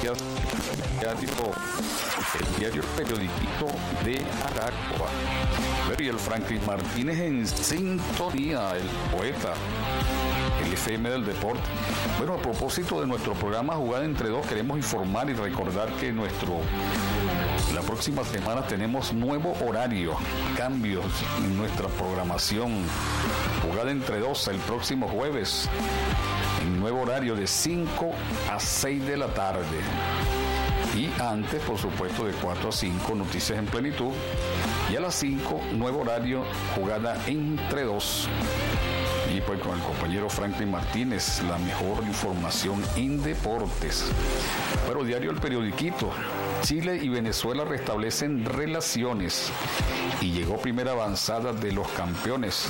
el diario Periodiquito de Aragua. Y el Franklin Martínez en sintonía, el poeta, el FM del deporte. Bueno, a propósito de nuestro programa Jugada entre Dos, queremos informar y recordar que la próxima semana tenemos nuevo horario, cambios en nuestra programación. Jugada entre Dos el próximo jueves, en nuevo horario de 5 a 6 de la tarde. Y antes, por supuesto, de 4 a 5, Noticias en Plenitud. Y a las 5, nuevo horario, Jugada entre Dos. Y pues con el compañero Franklin Martínez, la mejor información en deportes. Pero diario El Periodiquito. Chile y Venezuela restablecen relaciones. Y llegó primera avanzada de los campeones.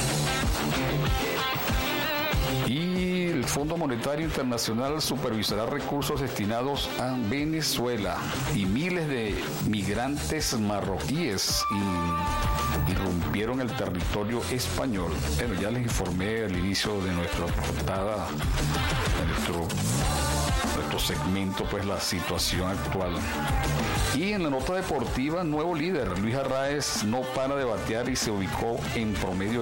Y el Fondo Monetario Internacional supervisará recursos destinados a Venezuela. Y miles de migrantes marroquíes irrumpieron el territorio español. Bueno, ya les informé al inicio de nuestra portada, de nuestro segmento, pues la situación actual. Y en la nota deportiva, nuevo líder, Luis Arraez no para de batear y se ubicó en promedio de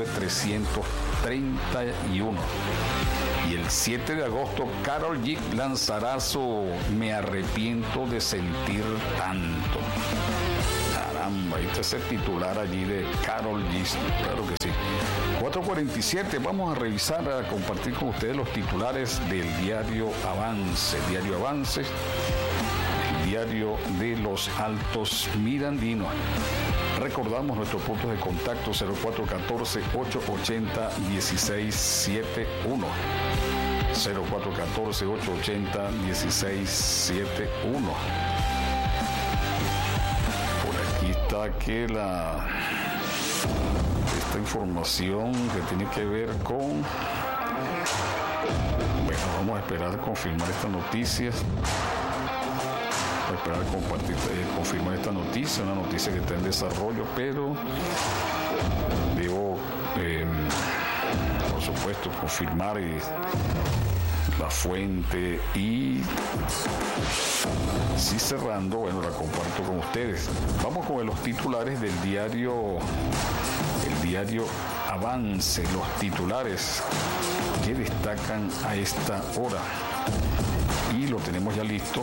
331. Y el 7 de agosto, Karol G lanzará su Me arrepiento de sentir tanto. Caramba, este es el titular allí de Karol G, claro que sí. 4:47, vamos a revisar, a compartir con ustedes los titulares del diario Avance. Diario Avance, el diario de los Altos Mirandinos. Recordamos nuestros puntos de contacto: 0414-880-1671. 0414-880-1671. Por aquí está esta información que tiene que ver con... Bueno, vamos a esperar a confirmar esta noticia. Vamos a esperar a confirmar esta noticia, una noticia que está en desarrollo, pero debo, por supuesto, confirmar la fuente y sí, cerrando, bueno, la comparto con ustedes. Vamos con los titulares del diario Avance, los titulares que destacan a esta hora. Y lo tenemos ya listo.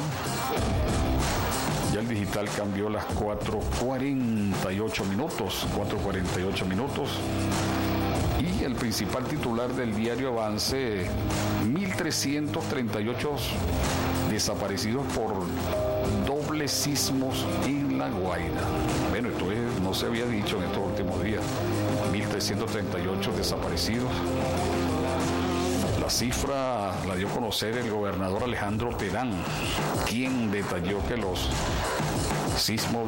Ya el digital cambió las 4:48 minutos. 4:48 minutos. Y el principal titular del diario Avance: 1.338 desaparecidos por dobles sismos en La Guaira. Bueno, esto no se había dicho en estos últimos días. 1.338 desaparecidos. La cifra la dio a conocer el gobernador Alejandro Terán, quien detalló que los sismos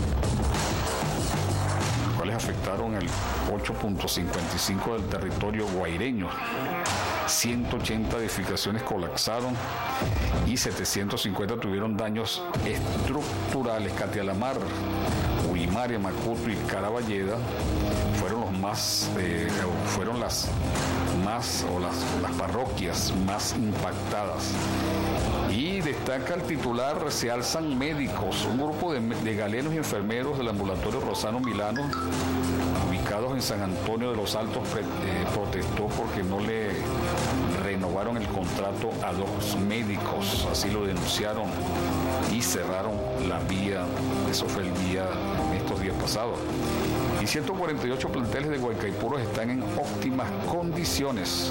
cuales afectaron el 8.55 del territorio guaireño. 180 edificaciones colapsaron y 750 tuvieron daños estructurales. Catialamar, Urimaria, Macuto y Caraballeda fueron las parroquias más impactadas. Y destaca el titular: se alzan médicos. Un grupo de galenos y enfermeros del ambulatorio Rosano Milano, ubicados en San Antonio de los Altos, protestó porque no le renovaron el contrato a 2 médicos. Así lo denunciaron y cerraron la vía. Eso fue estos días pasados. Y 148 planteles de Guaycaipuros están en óptimas condiciones.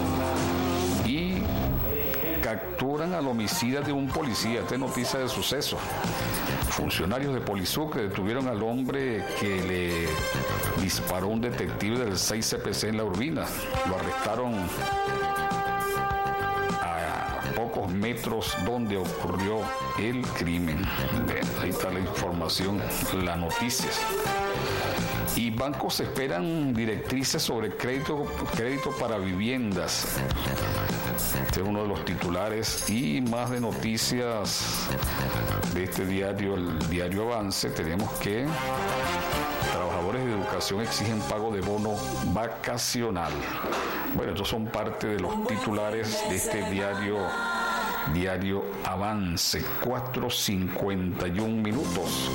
Y capturan al homicida de un policía. Esta es noticia de suceso. Funcionarios de Polisucre detuvieron al hombre que le disparó un detective del 6 CPC en La Urbina. Lo arrestaron a pocos metros donde ocurrió el crimen. Bien, ahí está la información, la noticia. Y bancos esperan directrices sobre crédito para viviendas. Este es uno de los titulares. Y más de noticias de este diario, el diario Avance. Tenemos que trabajadores de educación exigen pago de bono vacacional. Bueno, estos son parte de los titulares de este diario Diario Avance, 4:51 minutos.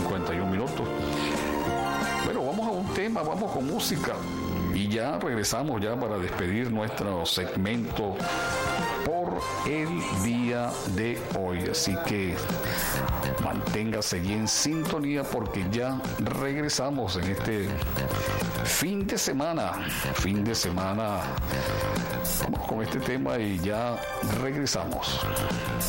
Bueno, vamos a un tema, vamos con música y ya regresamos ya para despedir nuestro segmento por el día de hoy. Así que manténgase bien en sintonía porque ya regresamos en este fin de semana. Vamos con este tema y ya regresamos.